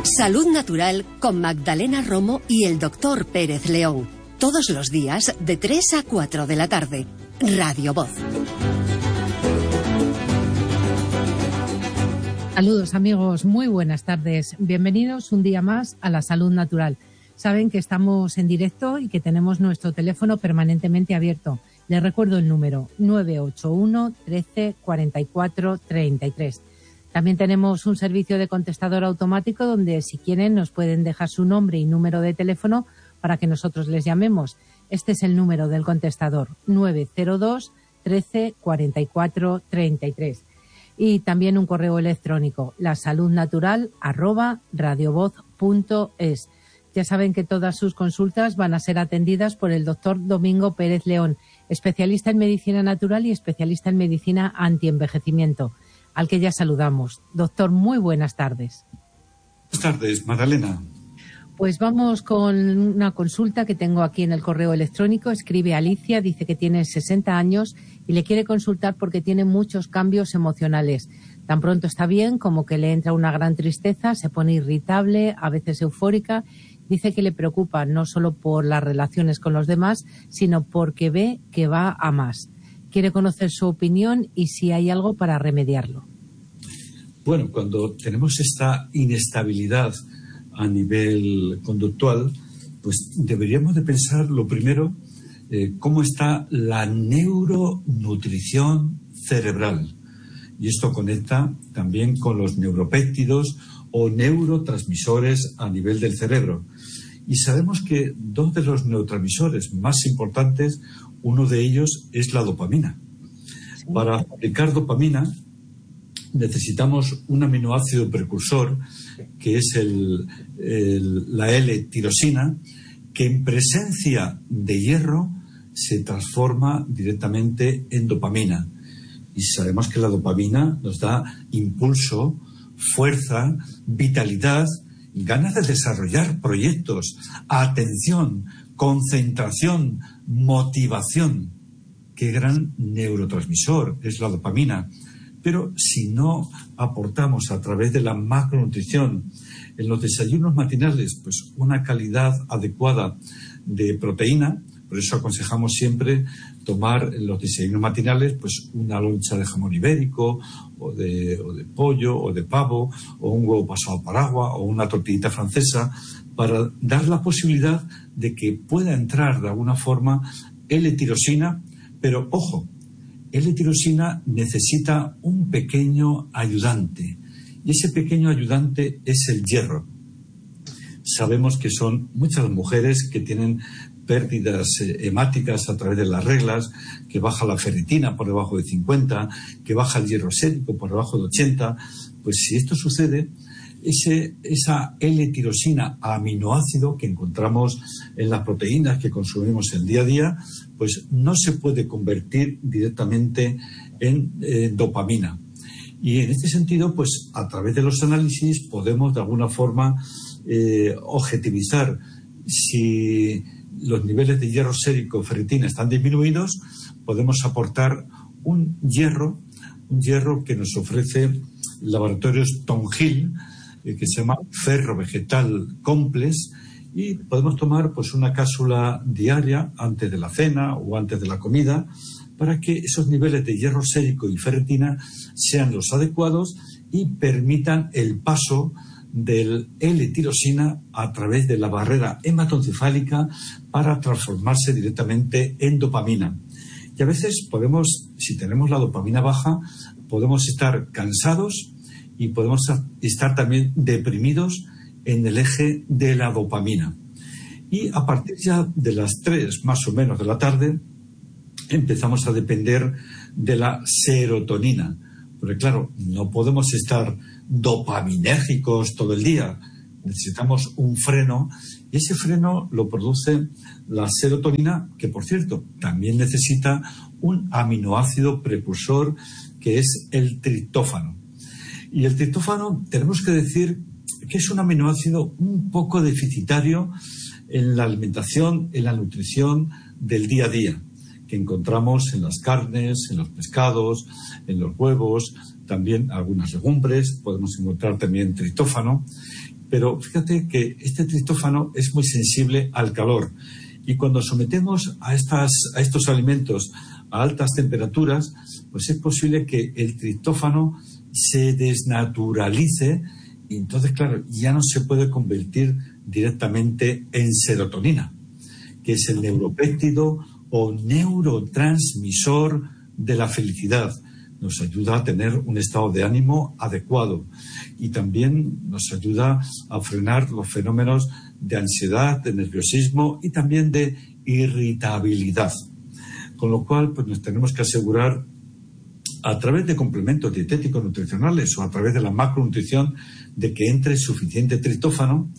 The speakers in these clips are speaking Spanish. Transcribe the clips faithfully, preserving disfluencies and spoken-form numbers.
Salud Natural con Magdalena Romo y el doctor Pérez León. Todos los días de tres a cuatro de la tarde. Radio Voz. Saludos amigos, muy buenas tardes. Bienvenidos un día más a la Salud Natural. Saben que estamos en directo y que tenemos nuestro teléfono permanentemente abierto. Les recuerdo el número nueve ocho uno, trece, cuarenta y cuatro, treinta y tres. También tenemos un servicio de contestador automático donde, si quieren, nos pueden dejar su nombre y número de teléfono para que nosotros les llamemos. Este es el número del contestador, nueve cero dos, trece, cuarenta y cuatro, treinta y tres. Y también un correo electrónico, lasaludnatural arroba radiovoz punto es. Ya saben que todas sus consultas van a ser atendidas por el doctor Domingo Pérez León, especialista en medicina natural y especialista en medicina antienvejecimiento, al que ya saludamos. Doctor, muy buenas tardes. Buenas tardes, Magdalena. Pues vamos con una consulta que tengo aquí en el correo electrónico. Escribe Alicia, dice que tiene sesenta años y le quiere consultar porque tiene muchos cambios emocionales. Tan pronto está bien como que le entra una gran tristeza, se pone irritable, a veces eufórica. Dice que le preocupa no solo por las relaciones con los demás, sino porque ve que va a más. Quiere conocer su opinión y si hay algo para remediarlo. Bueno, cuando tenemos esta inestabilidad a nivel conductual, pues deberíamos de pensar lo primero, eh, cómo está la neuronutrición cerebral. Y esto conecta también con los neuropéptidos o neurotransmisores a nivel del cerebro. Y sabemos que dos de los neurotransmisores más importantes, uno de ellos es la dopamina. Para fabricar dopamina necesitamos un aminoácido precursor que es el, el, la L-tirosina, que en presencia de hierro se transforma directamente en dopamina. Y sabemos que la dopamina nos da impulso, fuerza, vitalidad, ganas de desarrollar proyectos, atención, concentración, motivación. Qué gran neurotransmisor es la dopamina. Pero si no aportamos a través de la macronutrición en los desayunos matinales pues una calidad adecuada de proteína, por eso aconsejamos siempre tomar en los desayunos matinales pues una loncha de jamón ibérico o de, o de pollo o de pavo o un huevo pasado por agua o una tortillita francesa para dar la posibilidad de que pueda entrar de alguna forma L-tirosina, pero ojo, L-tirosina necesita un pequeño ayudante y ese pequeño ayudante es el hierro. Sabemos que son muchas mujeres que tienen pérdidas hemáticas a través de las reglas, que baja la ferritina por debajo de cincuenta, que baja el hierro sérico por debajo de ochenta. Pues si esto sucede, ese, esa L-tirosina aminoácido que encontramos en las proteínas que consumimos el día a día, pues no se puede convertir directamente en eh, dopamina. Y en este sentido, pues a través de los análisis podemos de alguna forma eh, objetivizar si los niveles de hierro sérico, ferritina están disminuidos, podemos aportar un hierro, un hierro que nos ofrece Laboratorios Tongil, eh, que se llama Ferro Vegetal Complex, y podemos tomar pues una cápsula diaria antes de la cena o antes de la comida para que esos niveles de hierro sérico y ferritina sean los adecuados y permitan el paso del L-tirosina a través de la barrera hematoencefálica para transformarse directamente en dopamina. Y a veces podemos, si tenemos la dopamina baja, podemos estar cansados y podemos estar también deprimidos en el eje de la dopamina. Y a partir ya de las tres más o menos de la tarde empezamos a depender de la serotonina. Porque claro, no podemos estar dopaminérgicos todo el día. Necesitamos un freno y ese freno lo produce la serotonina, que por cierto también necesita un aminoácido precursor que es el triptófano. Y el triptófano tenemos que decir que es un aminoácido un poco deficitario en la alimentación, en la nutrición del día a día. que encontramos en las carnes, en los pescados, en los huevos, también algunas legumbres, podemos encontrar también triptófano, pero fíjate que este triptófano es muy sensible al calor y cuando sometemos a, estas, a estos alimentos a altas temperaturas, pues es posible que el triptófano se desnaturalice y entonces, claro, ya no se puede convertir directamente en serotonina, que es el neuropéptido o neurotransmisor de la felicidad. Nos ayuda a tener un estado de ánimo adecuado y también nos ayuda a frenar los fenómenos de ansiedad, de nerviosismo y también de irritabilidad. Con lo cual, pues nos tenemos que asegurar a través de complementos dietéticos nutricionales o a través de la macronutrición de que entre suficiente triptófano,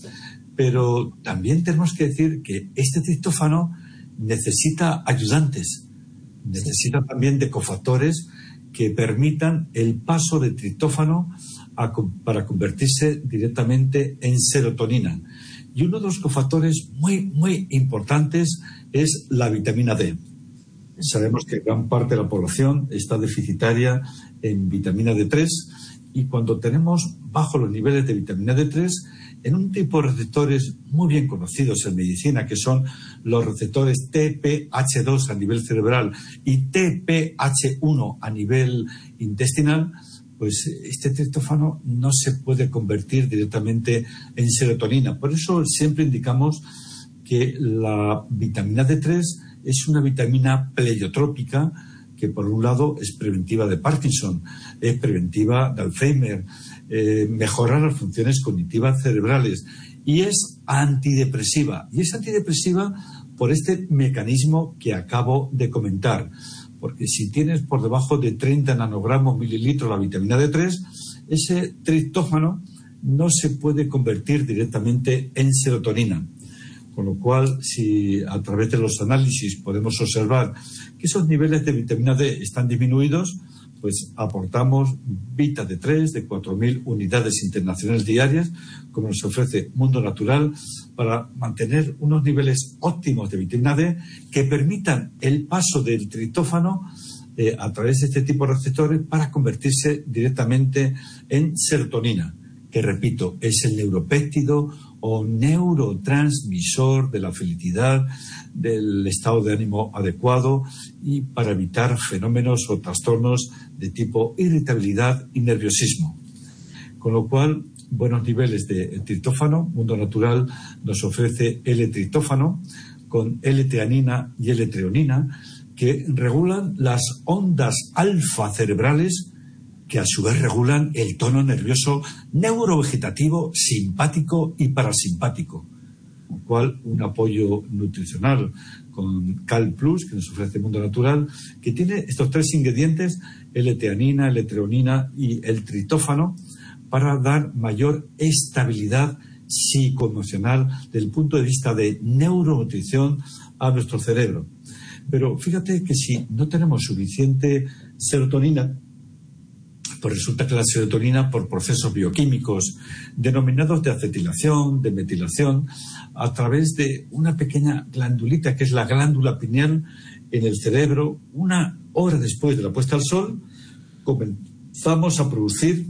pero también tenemos que decir que este triptófano necesita ayudantes, necesita también de cofactores que permitan el paso de triptófano a, para convertirse directamente en serotonina. Y uno de los cofactores muy, muy importantes es la vitamina D. Sabemos que gran parte de la población está deficitaria en vitamina D tres y cuando tenemos bajos los niveles de vitamina D tres, en un tipo de receptores muy bien conocidos en medicina, que son los receptores T P H dos a nivel cerebral y T P H uno a nivel intestinal, pues este triptófano no se puede convertir directamente en serotonina. Por eso siempre indicamos que la vitamina D tres es una vitamina pleiotrópica que por un lado es preventiva de Parkinson, es preventiva de Alzheimer, eh, mejora las funciones cognitivas cerebrales y es antidepresiva. Y es antidepresiva por este mecanismo que acabo de comentar. Porque si tienes por debajo de treinta nanogramos mililitros la vitamina D tres, ese triptófano no se puede convertir directamente en serotonina. Con lo cual, si a través de los análisis podemos observar que esos niveles de vitamina D están disminuidos, pues aportamos Vita D tres de cuatro mil unidades internacionales diarias, como nos ofrece Mundo Natural, para mantener unos niveles óptimos de vitamina D que permitan el paso del triptófano eh, a través de este tipo de receptores para convertirse directamente en serotonina, que repito, es el neuropéptido o neurotransmisor de la felicidad, del estado de ánimo adecuado y para evitar fenómenos o trastornos de tipo irritabilidad y nerviosismo. Con lo cual, buenos niveles de triptófano, Mundo Natural nos ofrece L-triptófano con L-teanina y L-treonina que regulan las ondas alfa cerebrales que a su vez regulan el tono nervioso neurovegetativo, simpático y parasimpático. Con lo cual, un apoyo nutricional con Cal Plus, que nos ofrece Mundo Natural, que tiene estos tres ingredientes, L-teanina, L-treonina y el triptófano, para dar mayor estabilidad psicoemocional desde el punto de vista de neuronutrición a nuestro cerebro. Pero fíjate que si no tenemos suficiente serotonina, pues resulta que la serotonina, por procesos bioquímicos denominados de acetilación, de metilación, a través de una pequeña glandulita que es la glándula pineal en el cerebro, una hora después de la puesta al sol, comenzamos a producir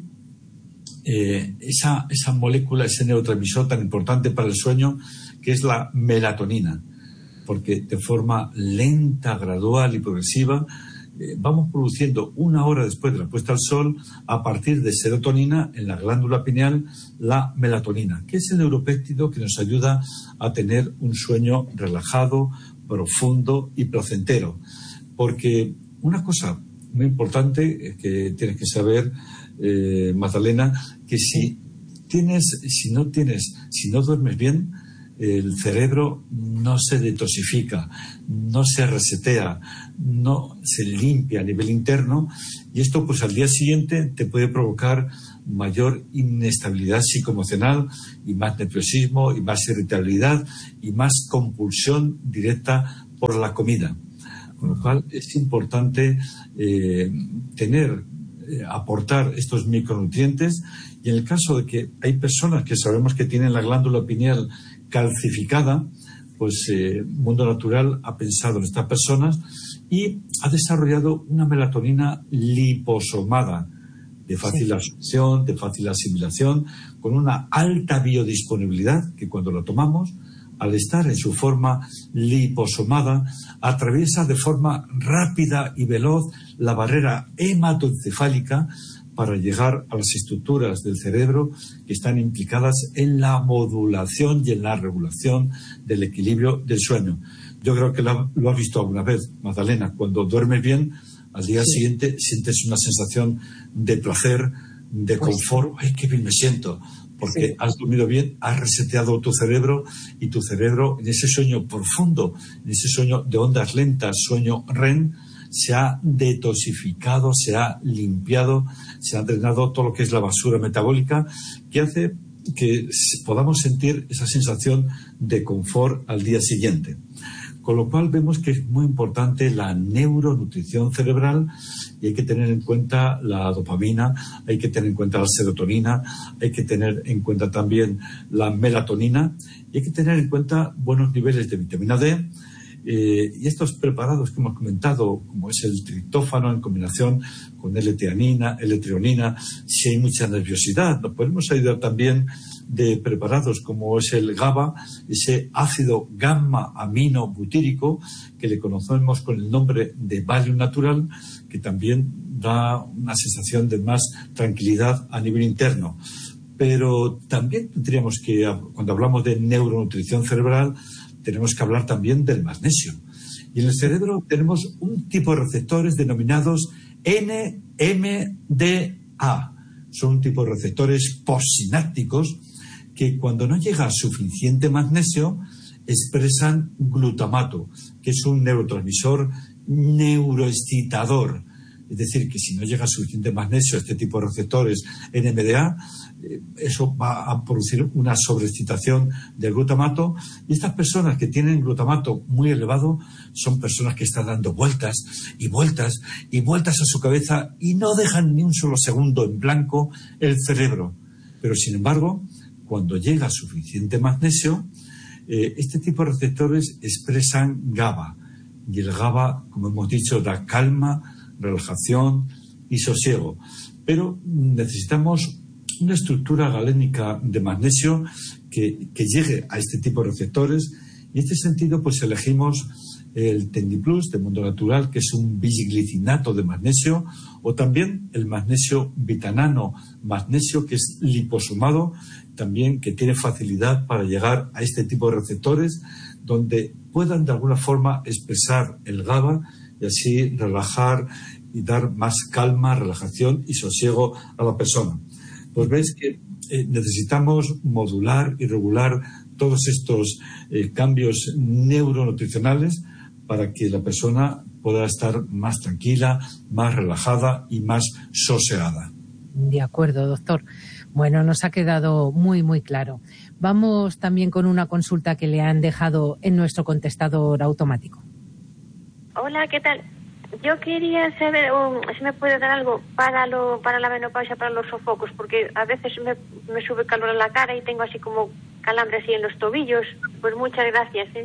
eh, esa, esa molécula, ese neurotransmisor tan importante para el sueño, que es la melatonina, porque de forma lenta, gradual y progresiva vamos produciendo una hora después de la puesta al sol, a partir de serotonina en la glándula pineal, la melatonina, que es el neuropéptido que nos ayuda a tener un sueño relajado, profundo y placentero. Porque una cosa muy importante que tienes que saber, eh, Magdalena, que si tienes, si no tienes, si no duermes bien, el cerebro no se detoxifica, no se resetea, no se limpia a nivel interno y esto pues al día siguiente te puede provocar mayor inestabilidad psicoemocional y más nerviosismo y más irritabilidad y más compulsión directa por la comida. Con lo cual es importante eh, tener, eh, aportar estos micronutrientes y en el caso de que hay personas que sabemos que tienen la glándula pineal calcificada, pues eh, Mundo Natural ha pensado en estas personas y ha desarrollado una melatonina liposomada, de fácil sí. absorción, de fácil asimilación, con una alta biodisponibilidad que cuando lo tomamos, al estar en su forma liposomada, atraviesa de forma rápida y veloz la barrera hematoencefálica para llegar a las estructuras del cerebro que están implicadas en la modulación y en la regulación del equilibrio del sueño. Yo creo que lo, lo has visto alguna vez, Magdalena. Cuando duermes bien, al día sí. siguiente sientes una sensación de placer, de pues confort. ¡Ay, qué bien me siento! Porque sí. has dormido bien, has reseteado tu cerebro y tu cerebro en ese sueño profundo, en ese sueño de ondas lentas, sueño R E M, se ha detoxificado, se ha limpiado, se ha drenado todo lo que es la basura metabólica, que hace que podamos sentir esa sensación de confort al día siguiente. Con lo cual vemos que es muy importante la neuronutrición cerebral y hay que tener en cuenta la dopamina, hay que tener en cuenta la serotonina, hay que tener en cuenta también la melatonina y hay que tener en cuenta buenos niveles de vitamina D. Eh, y estos preparados que hemos comentado, como es el triptófano en combinación con L-teanina, L-treonina, si hay mucha nerviosidad, nos podemos ayudar también de preparados como es el GABA, ese ácido gamma-aminobutírico que le conocemos con el nombre de Valium natural, que también da una sensación de más tranquilidad a nivel interno. Pero también tendríamos que, cuando hablamos de neuronutrición cerebral, tenemos que hablar también del magnesio. Y en el cerebro tenemos un tipo de receptores denominados N M D A. Son un tipo de receptores postsinápticos que cuando no llega suficiente magnesio expresan glutamato, que es un neurotransmisor neuroexcitador. Es decir, que si no llega suficiente magnesio a este tipo de receptores N M D A, eso va a producir una sobreexcitación del glutamato y estas personas que tienen glutamato muy elevado son personas que están dando vueltas y vueltas y vueltas a su cabeza y no dejan ni un solo segundo en blanco el cerebro. Pero sin embargo, cuando llega suficiente magnesio, eh, este tipo de receptores expresan GABA y el GABA, como hemos dicho, da calma, relajación y sosiego. Pero necesitamos una estructura galénica de magnesio que, que llegue a este tipo de receptores y en este sentido pues elegimos el Tendiplus de Mundo Natural, que es un bisglicinato de magnesio, o también el magnesio vitanano magnesio, que es liposomado, también que tiene facilidad para llegar a este tipo de receptores donde puedan de alguna forma expresar el GABA y así relajar y dar más calma, relajación y sosiego a la persona. Pues ves que eh, necesitamos modular y regular todos estos eh, cambios neuronutricionales para que la persona pueda estar más tranquila, más relajada y más sosegada. De acuerdo, doctor. Bueno, nos ha quedado muy, muy claro. Vamos también con una consulta que le han dejado en nuestro contestador automático. Hola, ¿qué tal? Yo quería saber um, si me puede dar algo para lo para la menopausia, para los sofocos, porque a veces me, me sube calor en la cara y tengo así como calambres así en los tobillos. Pues muchas gracias, ¿eh?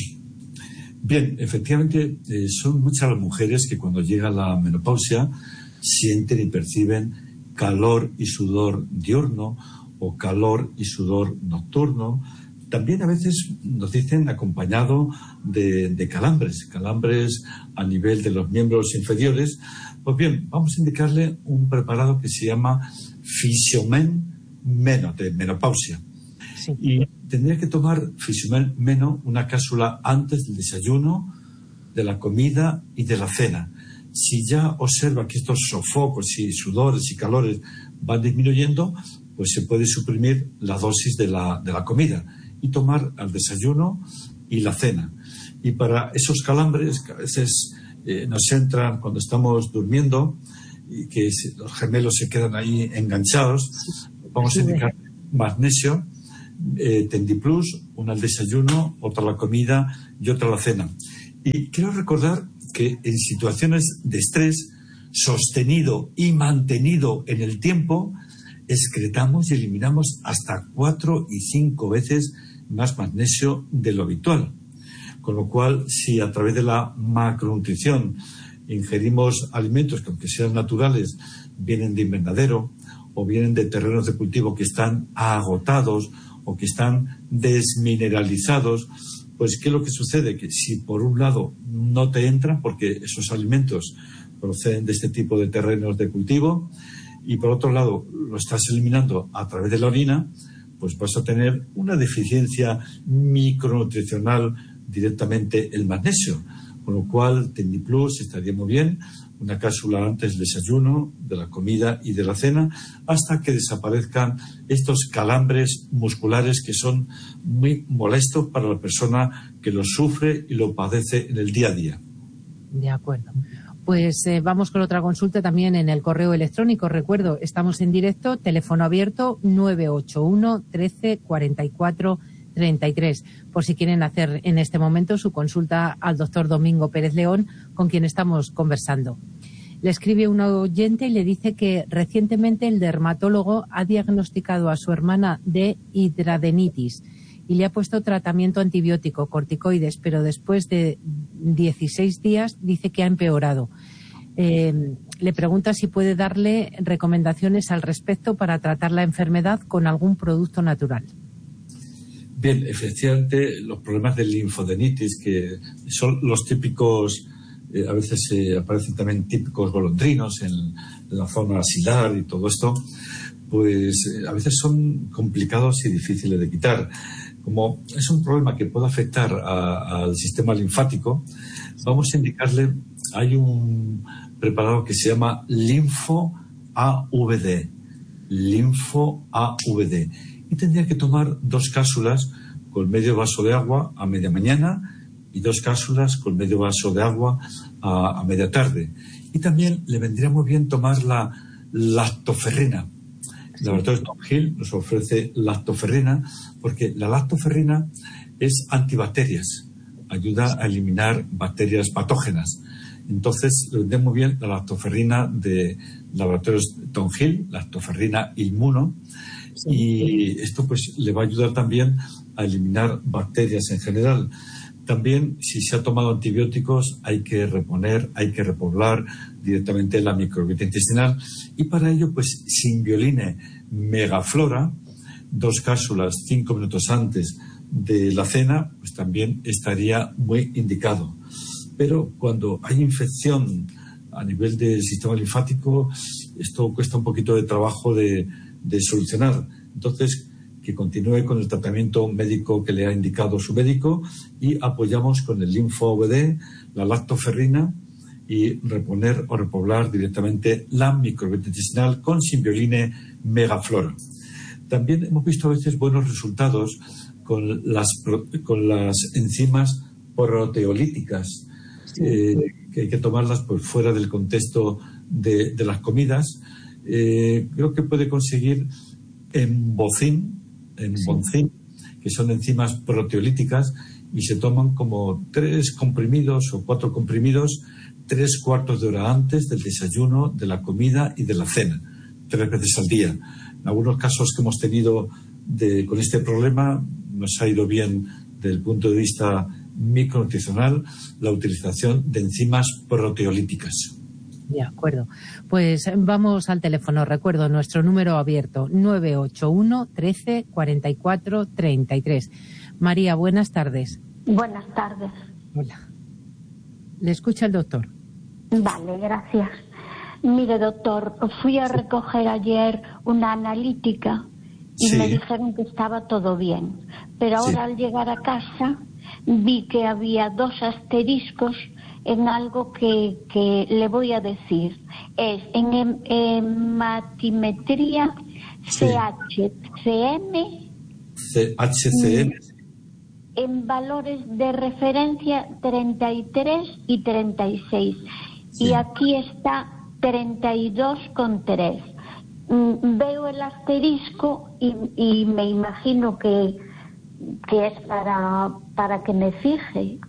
Bien, efectivamente, eh, son muchas las mujeres que cuando llega la menopausia sienten y perciben calor y sudor diurno o calor y sudor nocturno. También a veces nos dicen acompañado de, de calambres, calambres a nivel de los miembros inferiores. Pues bien, vamos a indicarle un preparado que se llama Fisiomen Meno, de menopausia. Sí. Y tendría que tomar Fisiomen Meno una cápsula antes del desayuno, de la comida y de la cena. Si ya observa que estos sofocos y sudores y calores van disminuyendo, pues se puede suprimir la dosis de la, de la comida y tomar al desayuno y la cena. Y para esos calambres que a veces eh, nos entran cuando estamos durmiendo y que los gemelos se quedan ahí enganchados, vamos a indicar magnesio, eh, Tendiplus, una al desayuno, otra a la comida y otra a la cena. Y quiero recordar que en situaciones de estrés sostenido y mantenido en el tiempo, excretamos y eliminamos hasta cuatro y cinco veces más magnesio de lo habitual. Con lo cual, si a través de la macronutrición ingerimos alimentos que, aunque sean naturales, vienen de invernadero o vienen de terrenos de cultivo que están agotados o que están desmineralizados, pues ¿qué es lo que sucede? Que si por un lado no te entran, porque esos alimentos proceden de este tipo de terrenos de cultivo, y por otro lado lo estás eliminando a través de la orina, pues vas a tener una deficiencia micronutricional directamente el magnesio. Con lo cual, Tendiplus estaría muy bien, una cápsula antes del desayuno, de la comida y de la cena, hasta que desaparezcan estos calambres musculares que son muy molestos para la persona que lo sufre y lo padece en el día a día. De acuerdo. Pues eh, vamos con otra consulta también en el correo electrónico. Recuerdo, estamos en directo, teléfono abierto nueve ocho uno, trece, cuarenta y cuatro, treinta y tres, por si quieren hacer en este momento su consulta al doctor Domingo Pérez León, con quien estamos conversando. Le escribe un oyente y le dice que recientemente el dermatólogo ha diagnosticado a su hermana de hidradenitis y le ha puesto tratamiento antibiótico, corticoides, pero después de dieciséis días dice que ha empeorado. Eh, le pregunta si puede darle recomendaciones al respecto para tratar la enfermedad con algún producto natural. Bien, efectivamente, los problemas de linfodenitis, que son los típicos, eh, a veces eh, aparecen también típicos golondrinos en, en la zona axilar y todo esto, pues eh, a veces son complicados y difíciles de quitar. Como es un problema que puede afectar a, al sistema linfático, vamos a indicarle, hay un preparado que se llama Linfo A V D, Linfo A V D. Y tendría que tomar dos cápsulas con medio vaso de agua a media mañana y dos cápsulas con medio vaso de agua a, a media tarde. Y también le vendría muy bien tomar la lactoferrina. El laboratorio Tom Hill nos ofrece lactoferrina porque la lactoferrina es antibacterias, ayuda a eliminar bacterias patógenas. Entonces, le vendría muy bien la lactoferrina de laboratorios Tom Hill, lactoferrina inmuno. Y esto pues le va a ayudar también a eliminar bacterias en general. También, si se ha tomado antibióticos, hay que reponer, hay que repoblar directamente la microbiota intestinal. Y para ello, pues, Simbioline Megaflora, dos cápsulas cinco minutos antes de la cena, pues también estaría muy indicado. Pero cuando hay infección a nivel del sistema linfático, esto cuesta un poquito de trabajo de de solucionar. Entonces, que continúe con el tratamiento médico que le ha indicado su médico y apoyamos con el Linfo A V D, la lactoferrina y reponer o repoblar directamente la microbiota intestinal con Simbioline Megaflora. También hemos visto a veces buenos resultados con las, con las enzimas proteolíticas, sí. eh, que hay que tomarlas pues, fuera del contexto de, de las comidas. Eh, creo que puede conseguir embocin, embocin, sí. que son enzimas proteolíticas y se toman como tres comprimidos o cuatro comprimidos tres cuartos de hora antes del desayuno, de la comida y de la cena, tres veces al día. En algunos casos que hemos tenido de, con este problema nos ha ido bien desde el punto de vista micronutricional la utilización de enzimas proteolíticas. De acuerdo. Pues vamos al teléfono. Recuerdo nuestro número abierto, nueve ocho uno, trece, cuarenta y cuatro, treinta y tres. María, buenas tardes. Buenas tardes. Hola. Le escucha el doctor. Vale, gracias. Mire, doctor, fui a recoger ayer una analítica y sí. me dijeron que estaba todo bien. Pero ahora sí. al llegar a casa vi que había dos asteriscos en algo que, que le voy a decir. Es en hematimetría sí. C H C M. C H C M. En valores de referencia treinta y tres y treinta y seis. Sí. Y aquí está treinta y dos con tres. Veo el asterisco y, y me imagino que, que es para, para que me fije.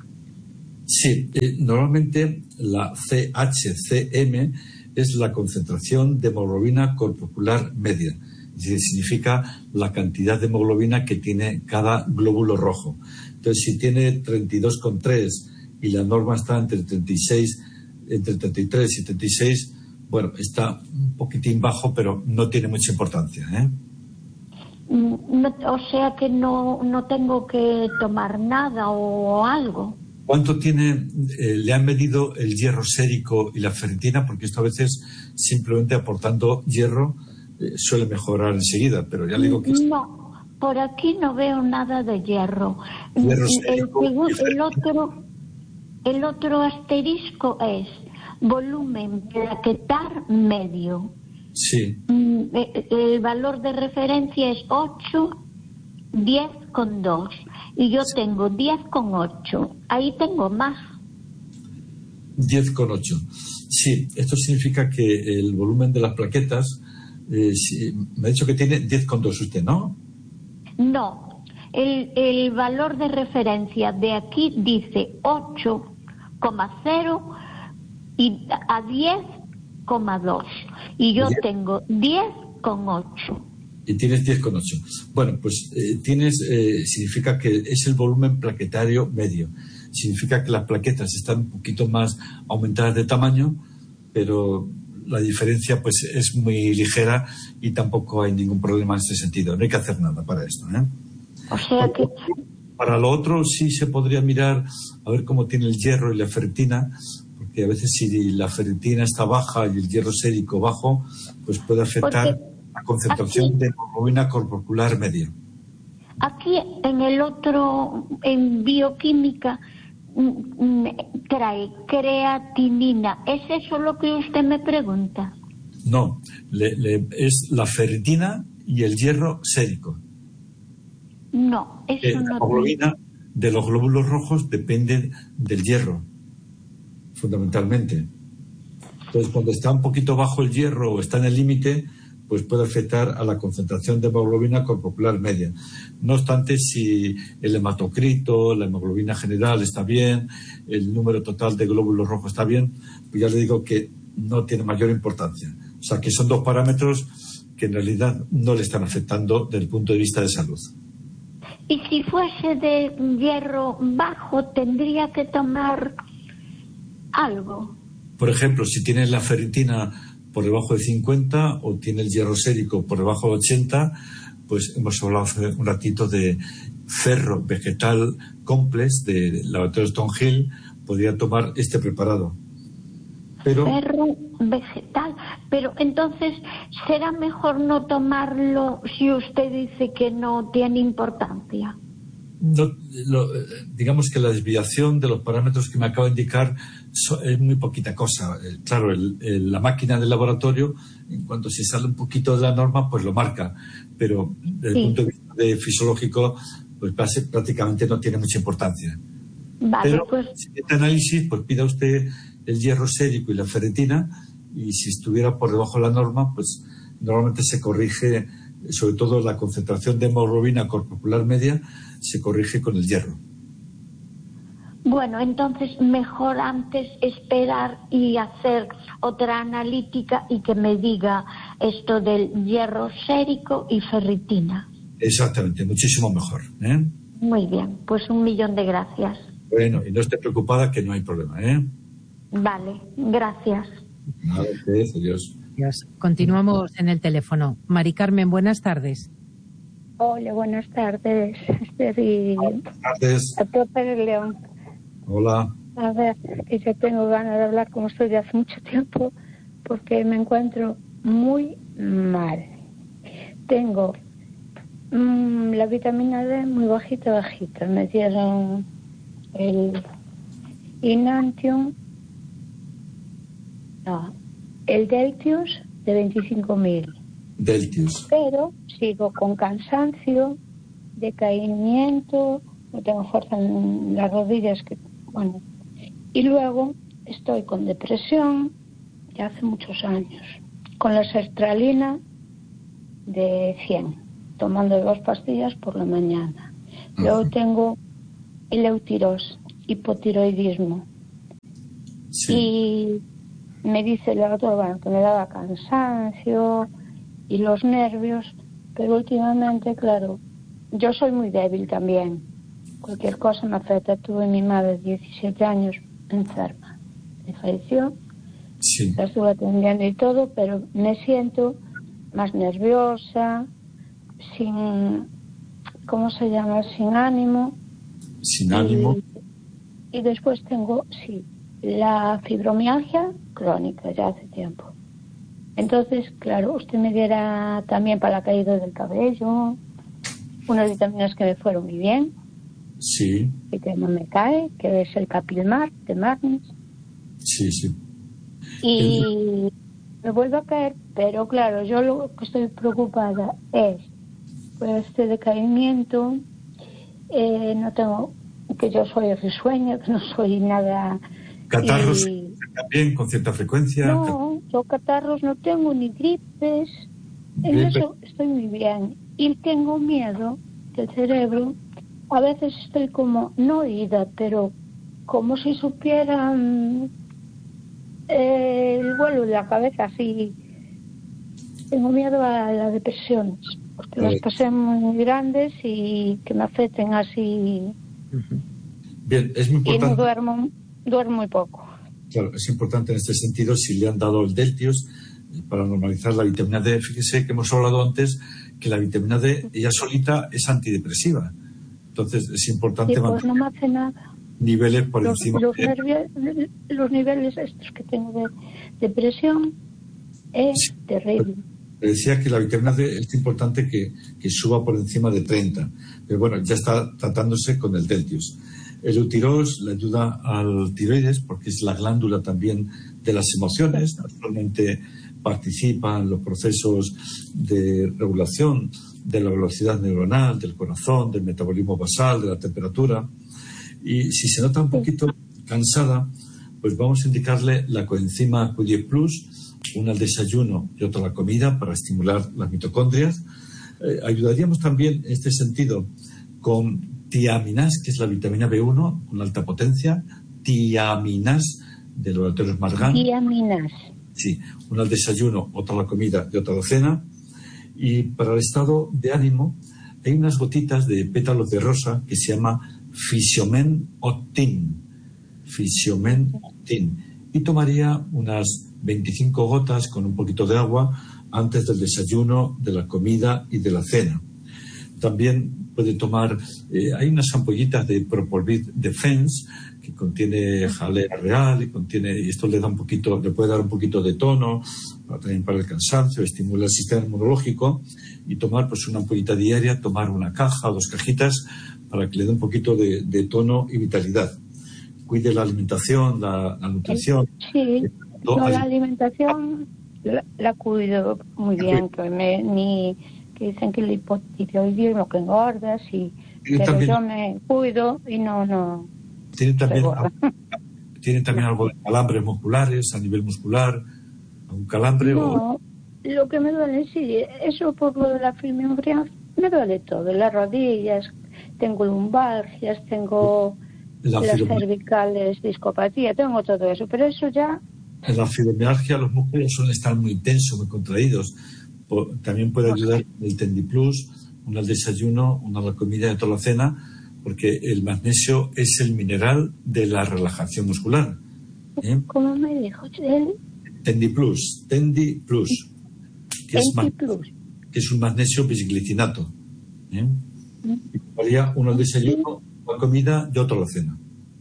Sí, eh, normalmente la C H C M es la concentración de hemoglobina corpuscular media. Es decir, significa la cantidad de hemoglobina que tiene cada glóbulo rojo. Entonces, si tiene treinta y dos coma tres y la norma está entre treinta y seis, entre treinta y tres y treinta y seis, bueno, está un poquitín bajo, pero no tiene mucha importancia, ¿eh? No, o sea que no, no tengo que tomar nada o algo. ¿Cuánto tiene? Eh, ¿Le han medido el hierro sérico y la ferritina? Porque esto a veces, simplemente aportando hierro, eh, suele mejorar enseguida, pero ya le digo que... No, por aquí no veo nada de hierro. Hierro el, sérico el, y el, otro, el otro asterisco es volumen plaquetar medio. Sí. El valor de referencia es ocho, diez con dos. Y yo tengo diez con ocho. Ahí tengo más. diez con ocho. Sí, esto significa que el volumen de las plaquetas, eh, sí, me ha dicho que tiene diez con dos usted, ¿no? No. El, el valor de referencia de aquí dice ocho coma cero y a diez coma dos. Y yo diez. tengo diez con ocho. Y tienes diez con ocho. Bueno, pues eh, tienes, eh, significa que es el volumen plaquetario medio. Significa que las plaquetas están un poquito más aumentadas de tamaño, pero la diferencia pues es muy ligera y tampoco hay ningún problema en ese sentido. No hay que hacer nada para esto, ¿eh? O sea que... Para lo otro sí se podría mirar a ver cómo tiene el hierro y la ferritina, porque a veces si la ferritina está baja y el hierro sérico bajo, pues puede afectar Porque la concentración aquí, de hemoglobina corporal media. Aquí en el otro, en bioquímica, trae creatinina. ¿Es eso lo que usted me pregunta? No, le, le, es la ferritina y el hierro sérico. No, eso Eh, la no. hemoglobina de los glóbulos rojos depende del hierro, fundamentalmente. Entonces, cuando está un poquito bajo el hierro o está en el límite, pues puede afectar a la concentración de hemoglobina corporal media. No obstante, si el hematocrito, la hemoglobina general está bien, el número total de glóbulos rojos está bien, pues ya le digo que no tiene mayor importancia. O sea, que son dos parámetros que en realidad no le están afectando desde el punto de vista de salud. Y si fuese de hierro bajo, tendría que tomar algo. Por ejemplo, si tiene la ferritina por debajo de cincuenta o tiene el hierro sérico por debajo de ochenta, pues hemos hablado hace un ratito de ferro vegetal complex de Laboratorio Stonehill, podría tomar este preparado. Pero, ferro vegetal, pero entonces será mejor no tomarlo si usted dice que no tiene importancia. No, lo, digamos que la desviación de los parámetros que me acabo de indicar so, es muy poquita cosa. El, claro, el, el, la máquina del laboratorio, en cuanto se sale un poquito de la norma, pues lo marca. Pero desde sí. el punto de vista de fisiológico, pues prácticamente no tiene mucha importancia. Vale, pero pues... si este análisis, pues pida usted el hierro sérico y la ferritina, y si estuviera por debajo de la norma, pues normalmente se corrige, sobre todo la concentración de hemoglobina corporal media, se corrige con el hierro. Bueno, entonces mejor antes esperar y hacer otra analítica y que me diga esto del hierro sérico y ferritina. Exactamente, muchísimo mejor, ¿eh? Muy bien, pues un millón de gracias. Bueno, y no esté preocupada que no hay problema, ¿eh? Vale, gracias. Nada, ustedes, adiós. Adiós. Continuamos en el teléfono. Mari Carmen, buenas tardes. Hola, buenas tardes. Estoy... Buenas tardes. Doctor Pérez León. Hola. A ver, que yo tengo ganas de hablar como estoy de hace mucho tiempo porque me encuentro muy mal. Tengo mmm, la vitamina D muy bajita, bajita. Me dieron el Inantium, no, el Deltius de veinticinco mil. Deltius. Pero sigo con cansancio, decaimiento, no tengo fuerza en las rodillas, que bueno. Y luego estoy con depresión ya hace muchos años, con la sertralina de cien, tomando dos pastillas por la mañana. Uh-huh. Luego tengo eleuteros, hipotiroidismo. Sí. Y me dice el doctor, bueno, que me daba cansancio y los nervios, pero últimamente, claro, yo soy muy débil también. Cualquier cosa me afecta. Tuve mi madre de diecisiete años enferma. Me falleció. Sí. La estuve atendiendo y todo, pero me siento más nerviosa, sin, ¿cómo se llama? Sin ánimo. Sin ánimo. Y, y después tengo, sí, la fibromialgia crónica ya hace tiempo. Entonces, claro, usted me diera también para la caída del cabello, unas vitaminas que me fueron muy bien. Sí. Y que no me cae, que es el Capilmar de Magnis. Sí, sí. Y el... me vuelve a caer, pero claro, yo lo que estoy preocupada es pues este decaimiento. Eh, no tengo, que yo soy risueña, que no soy nada. ¿Catarros y... también con cierta frecuencia? No, yo catarros no tengo, ni gripes. En Gripe. Eso estoy muy bien. Y tengo miedo que el cerebro, a veces estoy como, no oída, pero como si supiera um, eh, el vuelo de la cabeza, así. Tengo miedo a las depresiones, porque las pasé muy grandes y que me afecten así. Bien, es muy importante. Y no duermo, duermo muy poco. Claro, es importante en este sentido si le han dado el Deltios para normalizar la vitamina D. Fíjese que hemos hablado antes que la vitamina D, ella solita, es antidepresiva. Entonces es importante sí, pues mantener no me hace nada. Niveles por los, encima los, de... nervios, los niveles estos que tengo de depresión es sí, terrible. Le decía que la vitamina D es importante que, que suba por encima de treinta. Pero bueno, ya está tratándose con el Deltios. El Eutirox le ayuda al tiroides porque es la glándula también de las emociones. Actualmente participa en los procesos de regulación de la velocidad neuronal, del corazón, del metabolismo basal, de la temperatura. Y si se nota un poquito cansada, pues vamos a indicarle la coenzima Q diez plus, una al desayuno y otra a la comida para estimular las mitocondrias. Eh, ayudaríamos también en este sentido con tiaminas, que es la vitamina B uno con alta potencia, tiaminas de Laboratorios Margan. Tiaminas. Sí, una al desayuno, otra a la comida y otra a la cena. Y para el estado de ánimo hay unas gotitas de pétalos de rosa que se llama Fisiomen Optin. Fisiomen Optin. Y tomaría unas veinticinco gotas con un poquito de agua antes del desayuno, de la comida y de la cena. También puede tomar, eh, hay unas ampollitas de Propolvid Defense que contiene jalea real y contiene, y esto le da un poquito, le puede dar un poquito de tono, también para el cansancio, estimula el sistema inmunológico, y tomar pues una ampollita diaria, tomar una caja o dos cajitas para que le dé un poquito de, de tono y vitalidad. Cuide la alimentación, la, la nutrición. Sí, no, la alimentación la, la cuido muy bien, que me, ni que dicen que el hipotiroidismo que engordas, y, pero también, yo me cuido y no, no. Tiene también, ¿tiene también algo de calambres musculares a nivel muscular? ¿Un calambre? No, o... lo que me duele, sí, eso por lo de la fibromialgia, me duele todo, las rodillas, tengo lumbalgias, tengo la las cervicales, discopatía, tengo todo eso, pero eso ya... En la fibromialgia los músculos suelen estar muy tensos, muy contraídos. También puede ayudar el Tendiplus, uno al desayuno, uno a la comida y otro a la cena, porque el magnesio es el mineral de la relajación muscular. ¿Eh? ¿Cómo me dijo él? Tendiplus, Tendiplus, que, es que es un magnesio bisglicinato. ¿Eh? ¿Mm? Y tomaría uno al desayuno, la comida y otro a la cena.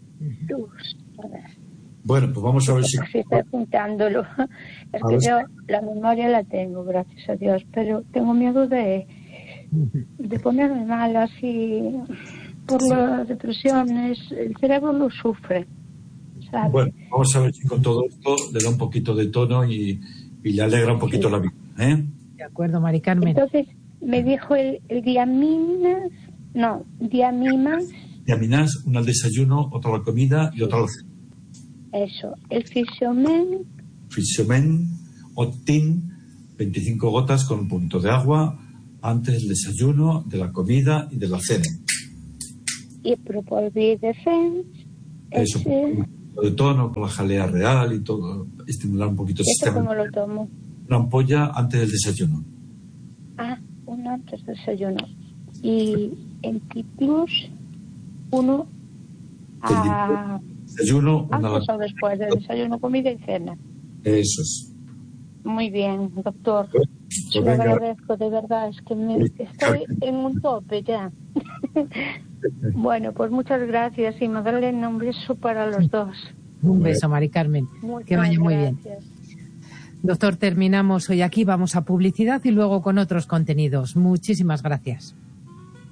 Bueno, pues vamos a ver si... Así estoy apuntándolo. Es que yo la memoria la tengo, gracias a Dios, pero tengo miedo de, de ponerme mal así por las depresiones. El cerebro lo sufre, ¿sabes? Bueno, vamos a ver si con todo esto le da un poquito de tono y, y le alegra un poquito sí. la vida. ¿eh? De acuerdo, Mari Carmen. Entonces, me dijo el, el diaminas, no, diamimas. Diaminas, una al desayuno, otra a la comida y otra a la cena. Eso, el Fisiomen. Fisiomen, Optin, veinticinco gotas con un poquito de agua antes del desayuno, de la comida y de la cena. Y Propolvid Defense. Eso, ese... un poquito de tono con la jalea real y todo, estimular un poquito el ¿Eso sistema. cómo lo tomo? Una ampolla antes del desayuno. Ah, una antes del desayuno. Y en Plus, uno a... Desayuno, una... antes o después del desayuno, comida y cena. Eso es. Muy bien, doctor. Pues Lo venga. agradezco, de verdad, es que me, estoy en un tope ya. Bueno, pues muchas gracias y Magdalena, un beso para los dos. Un beso, Mari Carmen. Muchas que vaya muy bien. gracias. Doctor, terminamos hoy aquí, vamos a publicidad y luego con otros contenidos. Muchísimas gracias.